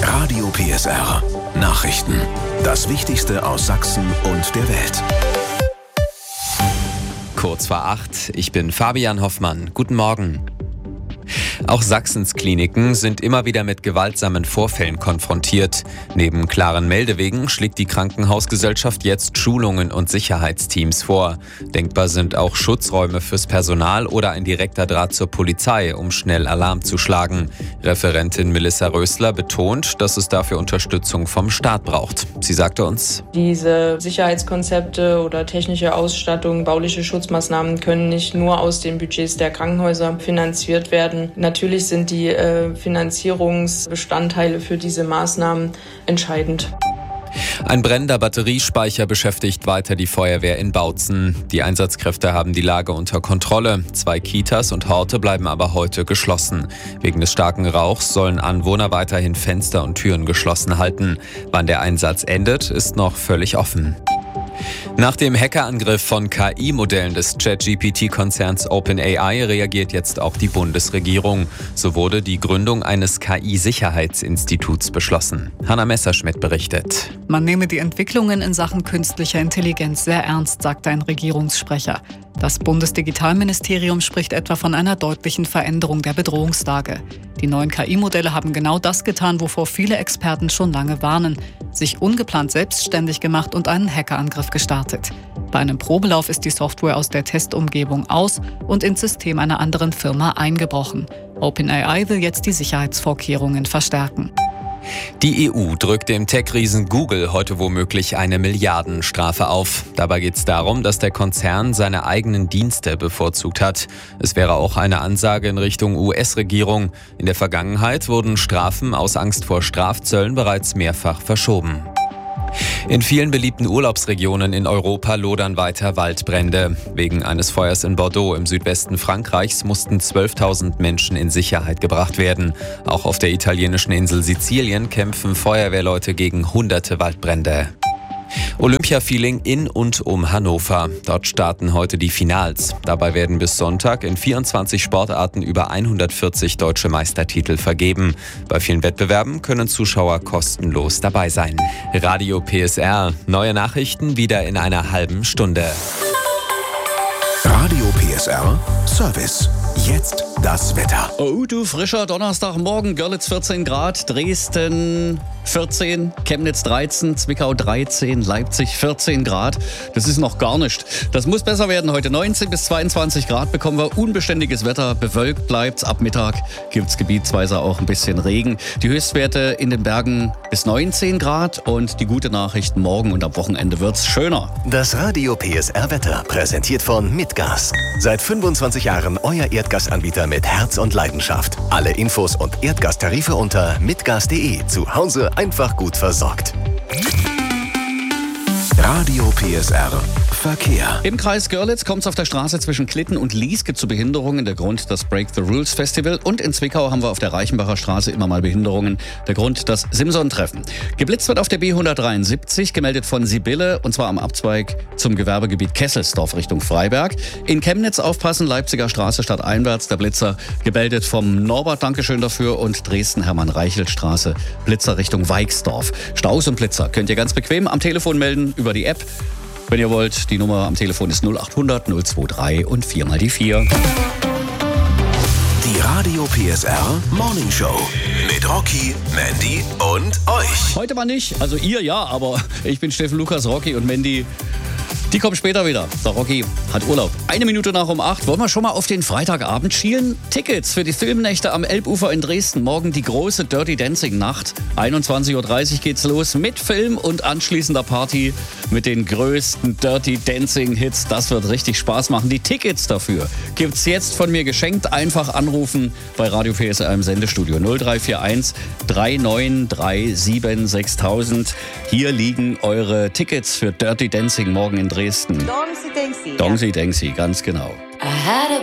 Radio PSR. Nachrichten. Das Wichtigste aus Sachsen und der Welt. Kurz vor 8, ich bin Fabian Hoffmann. Guten Morgen. Auch Sachsens Kliniken sind immer wieder mit gewaltsamen Vorfällen konfrontiert. Neben klaren Meldewegen schlägt die Krankenhausgesellschaft jetzt Schulungen und Sicherheitsteams vor. Denkbar sind auch Schutzräume fürs Personal oder ein direkter Draht zur Polizei, um schnell Alarm zu schlagen. Referentin Melissa Rösler betont, dass es dafür Unterstützung vom Staat braucht. Sie sagte uns: Diese Sicherheitskonzepte oder technische Ausstattung, bauliche Schutzmaßnahmen können nicht nur aus den Budgets der Krankenhäuser finanziert werden. Natürlich sind die Finanzierungsbestandteile für diese Maßnahmen entscheidend. Ein brennender Batteriespeicher beschäftigt weiter die Feuerwehr in Bautzen. Die Einsatzkräfte haben die Lage unter Kontrolle. 2 Kitas und Horte bleiben aber heute geschlossen. Wegen des starken Rauchs sollen Anwohner weiterhin Fenster und Türen geschlossen halten. Wann der Einsatz endet, ist noch völlig offen. Nach dem Hackerangriff von KI-Modellen des ChatGPT-Konzerns OpenAI reagiert jetzt auch die Bundesregierung. So wurde die Gründung eines KI-Sicherheitsinstituts beschlossen. Hanna Messerschmidt berichtet. Man nehme die Entwicklungen in Sachen künstlicher Intelligenz sehr ernst, sagte ein Regierungssprecher. Das Bundesdigitalministerium spricht etwa von einer deutlichen Veränderung der Bedrohungslage. Die neuen KI-Modelle haben genau das getan, wovor viele Experten schon lange warnen: sich ungeplant selbstständig gemacht und einen Hackerangriff gestartet. Bei einem Probelauf ist die Software aus der Testumgebung aus und ins System einer anderen Firma eingebrochen. OpenAI will jetzt die Sicherheitsvorkehrungen verstärken. Die EU drückt dem Tech-Riesen Google heute womöglich eine Milliardenstrafe auf. Dabei geht es darum, dass der Konzern seine eigenen Dienste bevorzugt hat. Es wäre auch eine Ansage in Richtung US-Regierung. In der Vergangenheit wurden Strafen aus Angst vor Strafzöllen bereits mehrfach verschoben. In vielen beliebten Urlaubsregionen in Europa lodern weiter Waldbrände. Wegen eines Feuers in Bordeaux im Südwesten Frankreichs mussten 12.000 Menschen in Sicherheit gebracht werden. Auch auf der italienischen Insel Sizilien kämpfen Feuerwehrleute gegen hunderte Waldbrände. Olympia-Feeling in und um Hannover. Dort starten heute die Finals. Dabei werden bis Sonntag in 24 Sportarten über 140 deutsche Meistertitel vergeben. Bei vielen Wettbewerben können Zuschauer kostenlos dabei sein. Radio PSR. Neue Nachrichten wieder in einer halben Stunde. Radio PSR Service. Jetzt das Wetter. Oh, du frischer Donnerstagmorgen. Görlitz 14 Grad, Dresden 14, Chemnitz 13, Zwickau 13, Leipzig 14 Grad. Das ist noch gar nicht. Das muss besser werden heute. 19 bis 22 Grad bekommen wir. Unbeständiges Wetter, bewölkt bleibt's. Ab Mittag gibt's gebietsweise auch ein bisschen Regen. Die Höchstwerte in den Bergen bis 19 Grad. Und die gute Nachricht, morgen und am Wochenende wird's schöner. Das Radio PSR Wetter präsentiert von Mitgas. Seit 25 Jahren euer Erdgasanbieter mit Herz und Leidenschaft. Alle Infos und Erdgastarife unter mitgas.de. Zu Hause einfach gut versorgt. Radio PSR Verkehr. Im Kreis Görlitz kommt es auf der Straße zwischen Klitten und Lieske zu Behinderungen. Der Grund das Break the Rules Festival. Und in Zwickau haben wir auf der Reichenbacher Straße immer mal Behinderungen. Der Grund das Simson-Treffen. Geblitzt wird auf der B173, gemeldet von Sibylle, und zwar am Abzweig zum Gewerbegebiet Kesselsdorf Richtung Freiberg. In Chemnitz aufpassen, Leipziger Straße stadteinwärts. Der Blitzer gemeldet vom Norbert, Dankeschön dafür. Und Dresden Hermann-Reichelt-Straße, Blitzer Richtung Weixdorf. Staus und Blitzer könnt ihr ganz bequem am Telefon melden über die App. Wenn ihr wollt, die Nummer am Telefon ist 0800 023 und 4 mal die 4. Die Radio PSR Morning Show mit Rocky, Mandy und euch. Heute mal nicht, also ihr ja, aber ich bin Steffen Lukas, Rocky und Mandy. Die kommen später wieder. Der Rocky hat Urlaub. 1 Minute nach um 8. Wollen wir schon mal auf den Freitagabend schielen? Tickets für die Filmnächte am Elbufer in Dresden. Morgen die große Dirty Dancing Nacht. 21.30 Uhr geht's los mit Film und anschließender Party mit den größten Dirty Dancing Hits. Das wird richtig Spaß machen. Die Tickets dafür gibt's jetzt von mir geschenkt. Einfach anrufen bei Radio PSR im Sendestudio 0341 3937 6000. Hier liegen eure Tickets für Dirty Dancing morgen in Dresden. Dongsi Dengsi. Dongsi Dengsi, ganz genau. I had a